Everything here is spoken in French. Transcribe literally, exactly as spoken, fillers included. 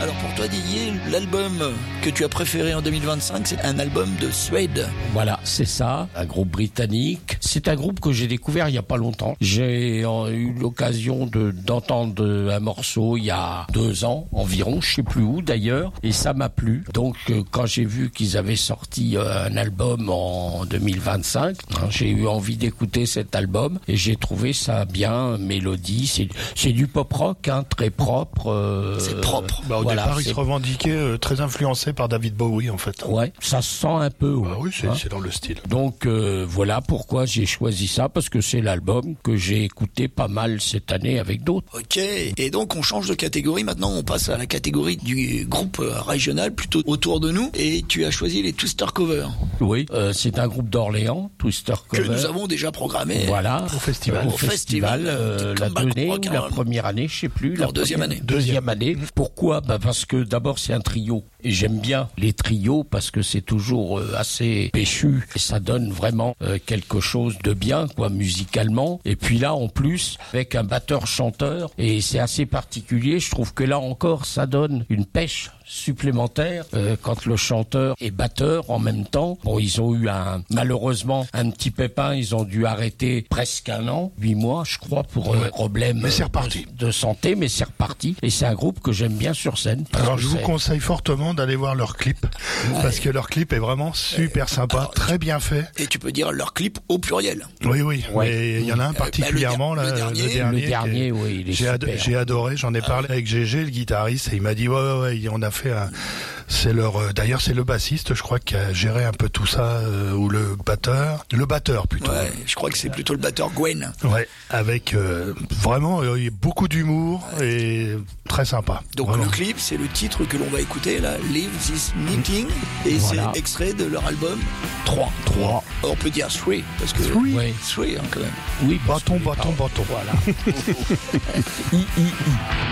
Alors pour toi Didier, l'album que tu as préféré en deux mille vingt-cinq, c'est un album de Suède. Voilà, c'est ça, un groupe britannique. C'est un groupe que j'ai découvert il n'y a pas longtemps. J'ai euh, eu l'occasion de, d'entendre un morceau il y a deux ans environ, je sais plus où d'ailleurs, et ça m'a plu. Donc euh, quand j'ai vu qu'ils avaient sorti euh, un album en deux mille vingt-cinq, hein, j'ai eu envie d'écouter cet album et j'ai trouvé ça bien, mélodie, c'est, c'est du pop rock, hein, très propre. Euh, c'est propre. Bah, au voilà, départ, c'est... il se revendiquait euh, très influencé par David Bowie en fait. Ouais, ça se sent un peu. Ouais. Bah oui, c'est, hein c'est dans le style. Donc euh, voilà pourquoi j'ai choisi ça, parce que c'est l'album que j'ai écouté pas mal cette année avec d'autres. Ok, et donc on change de catégorie, maintenant on passe à la catégorie du groupe régional, plutôt autour de nous, et tu as choisi les Twister Cover. Oui, euh, c'est un groupe d'Orléans, Twister Cover. Que nous avons déjà programmé. Voilà, au festival. Au, au festival, festival euh, la deuxième ou la première année, je sais plus. La la deuxième première, année. Deuxième année. Pourquoi ? Bah parce que d'abord c'est un trio. Et j'aime bien les trios parce que c'est toujours euh, assez péchu et ça donne vraiment euh, quelque chose de bien, quoi, musicalement. Et puis là, en plus, avec un batteur-chanteur, et c'est assez particulier, je trouve que là encore, ça donne une pêche supplémentaire euh, quand le chanteur est batteur en même temps. Bon, ils ont eu un malheureusement un petit pépin, ils ont dû arrêter presque un an, huit mois, je crois, pour ouais. un problème mais c'est reparti. De, de santé, mais c'est reparti. Et c'est un groupe que j'aime bien sur scène. Alors je vous c'est... conseille fortement d'aller voir leur clip, ouais. parce que leur clip est vraiment super sympa, alors, très bien fait. Et tu peux dire leur clip au pluriel. Oui, oui, ouais. mais il y en a un particulièrement, euh, bah, le, là, der- le, le dernier, dernier. Le dernier, oui, il est j'ai, super. ad- j'ai adoré, j'en ai parlé ah, avec Gégé, le guitariste, et il m'a dit, ouais, ouais, ouais, on a fait un... C'est leur, euh, d'ailleurs, c'est le bassiste, je crois, qui a géré un peu tout ça, euh, ou le batteur, le batteur plutôt. Ouais, je crois que c'est plutôt le batteur Gwen. Ouais, avec euh, vraiment euh, beaucoup d'humour et très sympa. Donc vraiment. le clip, c'est le titre que l'on va écouter là, Leave This Meeting, et voilà. c'est extrait de leur album trois. trois. On peut dire three, parce que Three, oui. three hein, quand même. Oui, bâton, bâton, bâton. Voilà. I, I, I.